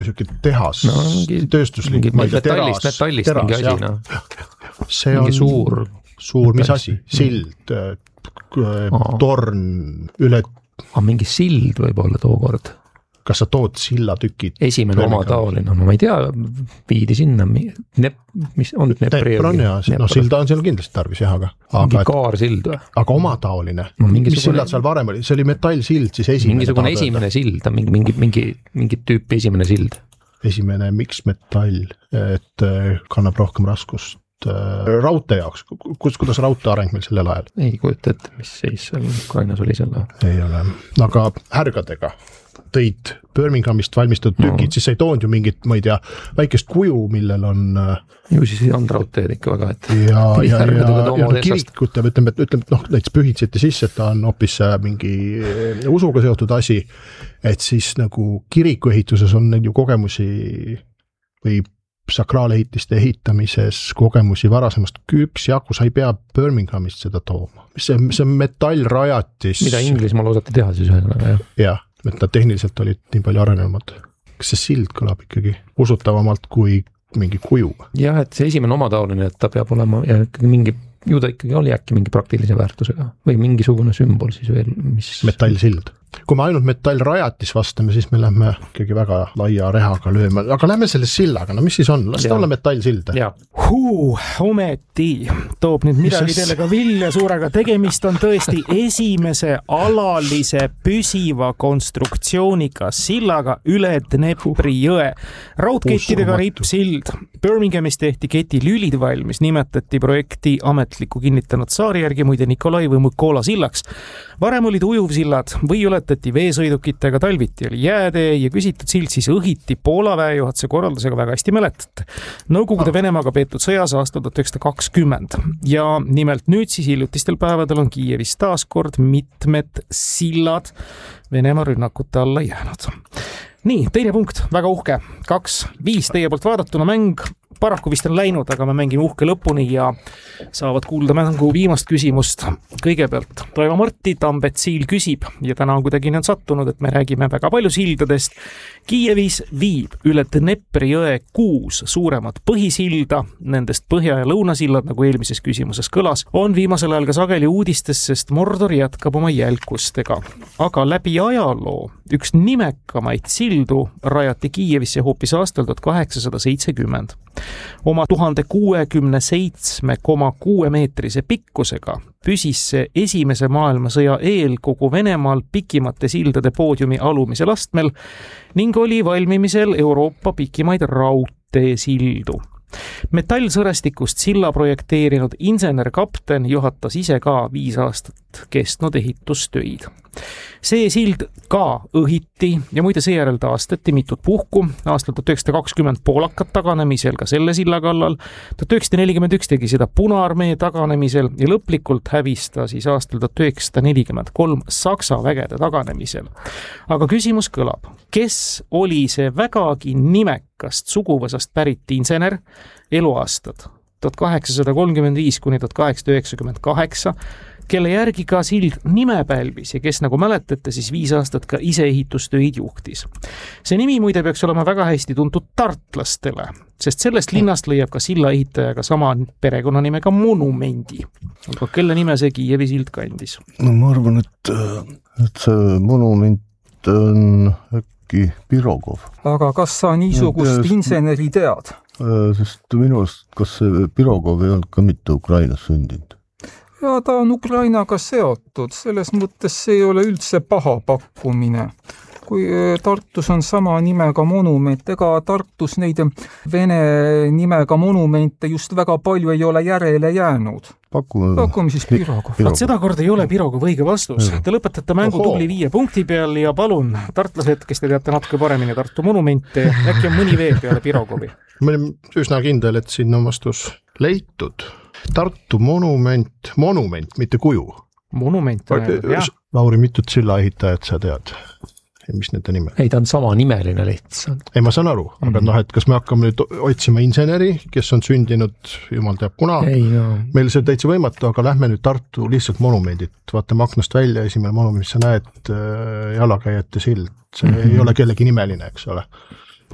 Siuke tehas, tööstuslik, metallist mingi asi, no. See on suur, mis asi? Sild, torn, üle... mingi sild võib olla tookord. Kas sa tood sillatükid? Esimene oma taoline, no ma ei tea, viidi sinna, mis on Nepr on ja, silda on seal kindlasti tarvis jah, aga mingi kaarsild või? Aga oma taoline, mis sillad seal varem oli? See oli metallsild, siis esimene mingisugune esimene sild, mingi tüüpi esimene sild. Esimene, miks metall, et kannab rohkem raskust raudtee jaoks, kuidas raudtee areng meil sellel ajal? Ei kujuta ette, mis seis Ukrainas oli selle. Ei ole, aga härgadega tõid Birminghamist valmistatud tükid, siis sa ei toonud ju mingit, ma ei tea, väikest kuju, millel on ju siis on raudteed ikka väga, et ja kirikut ja ütleme, näiteks pühitseti sisse, et ta on hoopis mingi usuga seotud asi, et siis nagu kirikuehituses on neid ju kogemusi või sakraalehitiste ehitamises kogemusi varasemast küpsjagu, sa ei pea Birminghamist seda tooma. See metallrajatis. Mida Inglismaal osati teha siis ühesõnaga, jah? Jah, et nad tehniliselt olid nii palju arenenumad. Kas see sild kõlab ikkagi usutavamalt kui mingi kuju? Jah, et see esimene omataoline, et ta peab olema ja mingi, ju ta ikkagi oli äkki mingi praktilise väärtusega või mingisugune sümbol siis veel, mis... Metallsild. Kui me ainult metallrajatis vastame, siis me lähme ikkagi väga laia rehaga lööma, aga lähme selle sillaga, no mis siis on? Las ta olla metallsilda. Ometi toob nüüd midagi teile ka Vilja Suurega. Tegemist on tõesti esimese alalise püsiva konstruktsiooniga sillaga üle Dnepri jõe. Raudkettidega rippsild. Birminghamist tehti keti lülid valmis, nimetati projekti ametliku kinnitanud saari järgi muide Nikolai või Mõkola sillaks. Varem olid ujuvsillad või ületati veesõidukitega, talviti oli jäätee ja küsitud sild siis õhiti Poola väejuhatuse korraldusega väga hästi mäletate. Nõukogude Venemaaga peetud sõjas aastal 1920 ja nimelt nüüd siis hiljutistel päevadel on Kiievis taaskord mitmed sillad Venemaa rünnakute alla jäänud. Nii, teine punkt, väga uhke. 2-5 teie poolt vaadatuna mäng. Paraku vist on läinud, aga me mängime uhke lõpuni ja saavad kuulda mängu viimast küsimust. Kõigepealt Toivo Marti Tambet Siil küsib ja täna on kuidagi need sattunud, et me räägime väga palju sildadest. Kiievis viib üle Dnepri jõe 6 suuremat põhisilda, nendest põhja- ja lõunasillad, nagu eelmises küsimuses kõlas, on viimasel ajal ka sageli uudistes, sest Mordor jätkab oma jälkustega. Aga läbi ajaloo üks nimekamaid sildu rajati Kiievisse hoopis aastal 1870. Oma 1067,6 meetrise pikkusega püsis see esimese maailmasõja eel kogu Venemaal pikimate sildade poodiumi alumisel astmel ning oli valmimisel Euroopa pikimaid raudteesildu. Metallsõrestikust silla projekteerinud insener-kapten juhatas ise ka 5 aastat kestnud ehitustöid. See sild ka õhiti ja muide seejärel taastati mitut puhku. Aastal 1920 poolakad taganemisel ka selle silla kallal. 1941 tegi seda Punaarmee taganemisel ja lõplikult hävista siis aastal 1943 Saksa vägede taganemisel. Aga küsimus kõlab, kes oli see vägagi nimekast suguvõsast pärit insener, eluaastad 1835–1898, kelle järgi ka sild nime pälvis ja kes, nagu mäletate, siis 5 aastat ka ise ehitustöid juhtis. See nimi muide peaks olema väga hästi tuntud tartlastele, sest sellest linnast leiab ka silla ehitajaga sama perekonnanimega monumendi. Aga kelle nime see Kiievi sild kandis? No ma arvan, et see monument on äkki Pirogov. Aga kas sa niisugust inseneri tead? Sest minu arust, kas see Pirogov ei olnud ka mitte Ukrainas sündinud? Ja ta on Ukrainaga seotud, selles mõttes see ei ole üldse paha pakkumine. Kui Tartus on sama nimega monument, ega Tartus neid vene nimega monumente just väga palju ei ole järele jäänud. Pakume siis Pirogov. Seda kord ei ole Pirogov õige vastus. Te lõpetate mängu tubli 5 punkti peal ja palun, tartlased, kes te teate natuke paremini Tartu monumente, äkki on mõni veel peale Pirogovi? Ma olen üsna kindel, et siin on vastus leitud. Tartu monument, mitte kuju. Monument, jah. Lauri, mitut silla ehitajat sa tead? Mis nende nime? Ei, ta on sama nimeline lihtsalt. Ei, ma saan aru, aga et kas me hakkame nüüd otsima inseneri, kes on sündinud, jumal teab kuna. Ei, no. Meil see täitsa võimatu, aga lähme nüüd Tartu lihtsalt monumendit. Vaatame aknast välja, esimene monument, mis sa näed, jalakäijate sild. See ei ole kellegi nimeline, eks ole.